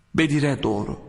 Bedir'e doğru.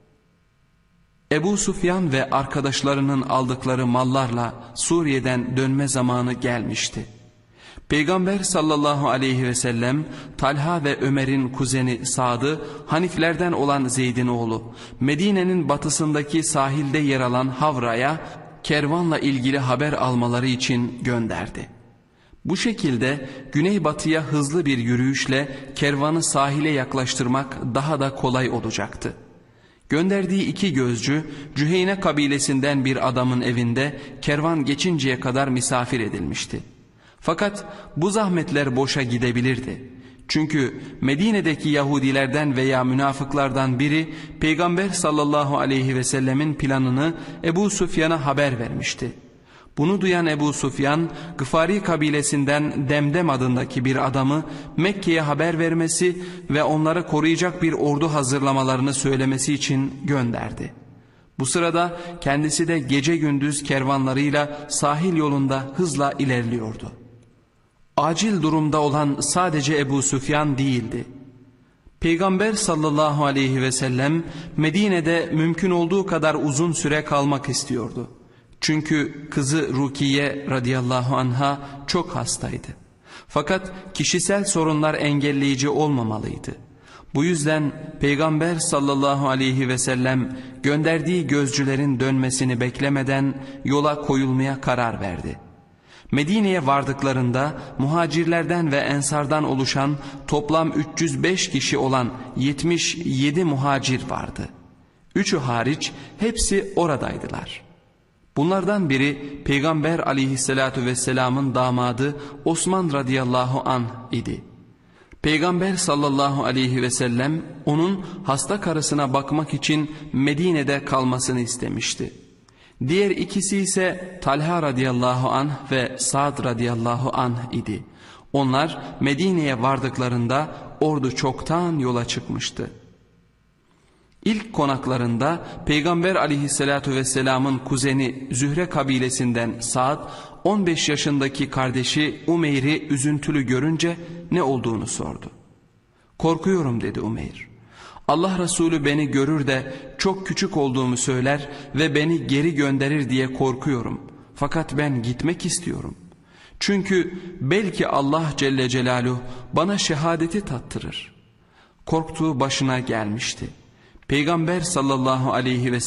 Ebu Süfyan ve arkadaşlarının aldıkları mallarla Suriye'den dönme zamanı gelmişti. Peygamber sallallahu aleyhi ve sellem Talha ve Ömer'in kuzeni Sad'ı, Haniflerden olan Zeyd'in oğlu, Medine'nin batısındaki sahilde yer alan Havra'ya kervanla ilgili haber almaları için gönderdi. Bu şekilde güneybatıya hızlı bir yürüyüşle kervanı sahile yaklaştırmak daha da kolay olacaktı. Gönderdiği 2 gözcü, Cüheyne kabilesinden bir adamın evinde kervan geçinceye kadar misafir edilmişti. Fakat bu zahmetler boşa gidebilirdi. Çünkü Medine'deki Yahudilerden veya münafıklardan biri Peygamber sallallahu aleyhi ve sellemin planını Ebu Süfyan'a haber vermişti. Bunu duyan Ebu Süfyan, Gıfari kabilesinden Demdem adındaki bir adamı Mekke'ye haber vermesi ve onları koruyacak bir ordu hazırlamalarını söylemesi için gönderdi. Bu sırada kendisi de gece gündüz kervanlarıyla sahil yolunda hızla ilerliyordu. Acil durumda olan sadece Ebu Süfyan değildi. Peygamber sallallahu aleyhi ve sellem Medine'de mümkün olduğu kadar uzun süre kalmak istiyordu. Çünkü kızı Rukiye radıyallahu anha çok hastaydı. Fakat kişisel sorunlar engelleyici olmamalıydı. Bu yüzden Peygamber sallallahu aleyhi ve sellem gönderdiği gözcülerin dönmesini beklemeden yola koyulmaya karar verdi. Medine'ye vardıklarında muhacirlerden ve ensardan oluşan toplam 305 kişi olan 77 muhacir vardı. 3'ü hariç hepsi oradaydılar. Bunlardan biri Peygamber aleyhissalatu vesselamın damadı Osman radıyallahu anh idi. Peygamber sallallahu aleyhi ve sellem onun hasta karısına bakmak için Medine'de kalmasını istemişti. Diğer ikisi ise Talha radıyallahu anh ve Sa'd radıyallahu anh idi. Onlar Medine'ye vardıklarında ordu çoktan yola çıkmıştı. İlk konaklarında Peygamber aleyhissalatu vesselamın kuzeni Zühre kabilesinden Sa'd, 15 yaşındaki kardeşi Umeyr'i üzüntülü görünce ne olduğunu sordu. "Korkuyorum," dedi Umeyr. "Allah Resulü beni görür de çok küçük olduğumu söyler ve beni geri gönderir diye korkuyorum. Fakat ben gitmek istiyorum. Çünkü belki Allah Celle Celaluhu bana şehadeti tattırır." Korktuğu başına gelmişti. Peygamber sallallahu aleyhi ve